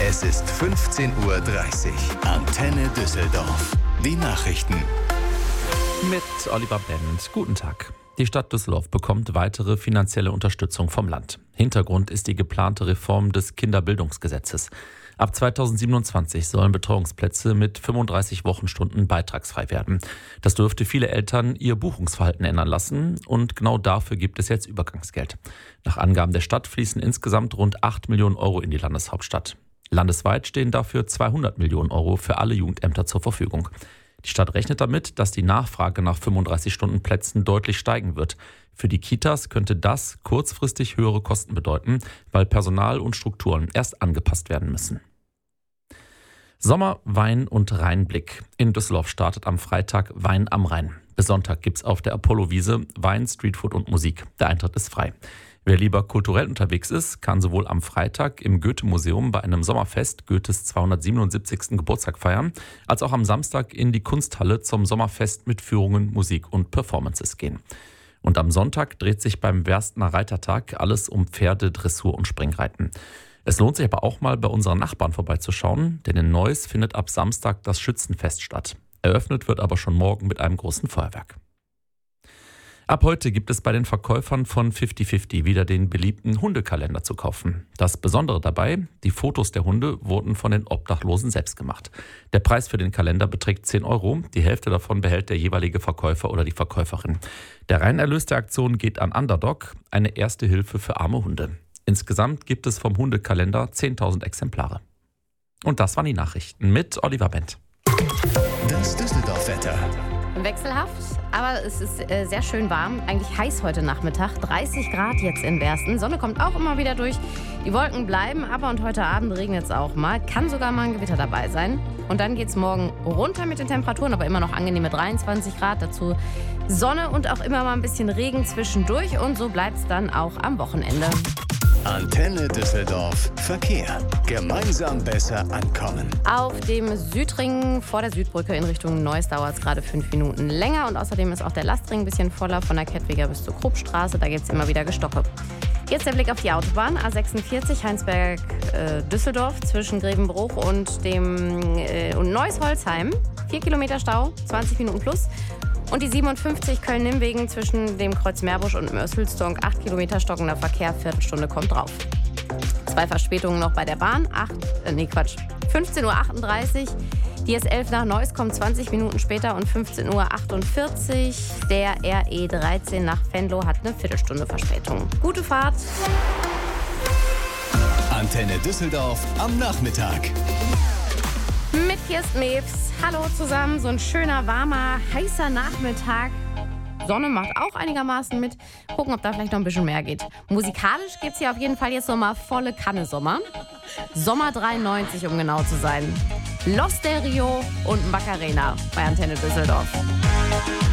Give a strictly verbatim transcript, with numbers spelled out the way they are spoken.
Es ist fünfzehn Uhr dreißig. Antenne Düsseldorf. Die Nachrichten. Mit Oliver Bent. Guten Tag. Die Stadt Düsseldorf bekommt weitere finanzielle Unterstützung vom Land. Hintergrund ist die geplante Reform des Kinderbildungsgesetzes. Ab zweitausendsiebenundzwanzig sollen Betreuungsplätze mit fünfunddreißig Wochenstunden beitragsfrei werden. Das dürfte viele Eltern ihr Buchungsverhalten ändern lassen und genau dafür gibt es jetzt Übergangsgeld. Nach Angaben der Stadt fließen insgesamt rund acht Millionen Euro in die Landeshauptstadt. Landesweit stehen dafür zweihundert Millionen Euro für alle Jugendämter zur Verfügung. Die Stadt rechnet damit, dass die Nachfrage nach fünfunddreißig Stunden Plätzen deutlich steigen wird. Für die Kitas könnte das kurzfristig höhere Kosten bedeuten, weil Personal und Strukturen erst angepasst werden müssen. Sommer, Wein und Rheinblick. In Düsseldorf startet am Freitag Wein am Rhein. Bis Sonntag gibt's auf der Apollo-Wiese Wein, Streetfood und Musik. Der Eintritt ist frei. Wer lieber kulturell unterwegs ist, kann sowohl am Freitag im Goethe-Museum bei einem Sommerfest Goethes zweihundertsiebenundsiebzigsten Geburtstag feiern, als auch am Samstag in die Kunsthalle zum Sommerfest mit Führungen, Musik und Performances gehen. Und am Sonntag dreht sich beim Werstener Reitertag alles um Pferde, Dressur und Springreiten. Es lohnt sich aber auch mal bei unseren Nachbarn vorbeizuschauen, denn in Neuss findet ab Samstag das Schützenfest statt. Eröffnet wird aber schon morgen mit einem großen Feuerwerk. Ab heute gibt es bei den Verkäufern von fifty fifty wieder den beliebten Hundekalender zu kaufen. Das Besondere dabei, die Fotos der Hunde wurden von den Obdachlosen selbst gemacht. Der Preis für den Kalender beträgt zehn Euro, die Hälfte davon behält der jeweilige Verkäufer oder die Verkäuferin. Der Reinerlös der Aktion geht an Underdog, eine erste Hilfe für arme Hunde. Insgesamt gibt es vom Hundekalender zehntausend Exemplare. Und das waren die Nachrichten mit Oliver Bent. Das Düsseldorf-Wetter. Wechselhaft, aber es ist äh, sehr schön warm. Eigentlich heiß heute Nachmittag. dreißig Grad jetzt in Wersten. Sonne kommt auch immer wieder durch. Die Wolken bleiben aber und heute Abend regnet es auch mal. Kann sogar mal ein Gewitter dabei sein. Und dann geht es morgen runter mit den Temperaturen, aber immer noch angenehme dreiundzwanzig Grad. Dazu Sonne und auch immer mal ein bisschen Regen zwischendurch. Und so bleibt es dann auch am Wochenende. Antenne Düsseldorf. Verkehr. Gemeinsam besser ankommen. Auf dem Südring vor der Südbrücke in Richtung Neuss dauert es gerade fünf Minuten länger. Und außerdem ist auch der Lastring ein bisschen voller von der Kettwiger bis zur Kruppstraße. Da gibt es immer wieder Gestocke. Jetzt der Blick auf die Autobahn. A sechsundvierzig Heinsberg-Düsseldorf äh, zwischen Grevenbruch und, dem, äh, und Neuss-Holzheim. Vier Kilometer Stau, zwanzig Minuten plus. Und die siebenundfünfzig Köln-Nimbegen zwischen dem Kreuz Meerbusch und Mörs-Hülsdonk. acht Kilometer stockender Verkehr, Viertelstunde kommt drauf. Zwei Verspätungen noch bei der Bahn. acht, äh, nee Quatsch, fünfzehn Uhr achtunddreißig. Die S elf nach Neuss kommt zwanzig Minuten später und fünfzehn Uhr achtundvierzig. Der R E dreizehn nach Venlo hat eine Viertelstunde Verspätung. Gute Fahrt. Antenne Düsseldorf am Nachmittag. Mit Kirsten Mewes. Hallo zusammen, so ein schöner, warmer, heißer Nachmittag. Sonne macht auch einigermaßen mit. Gucken, ob da vielleicht noch ein bisschen mehr geht. Musikalisch gibt es hier auf jeden Fall jetzt nochmal volle Kanne Sommer. Sommer dreiundneunzig, um genau zu sein. Los Stereo und Macarena bei Antenne Düsseldorf.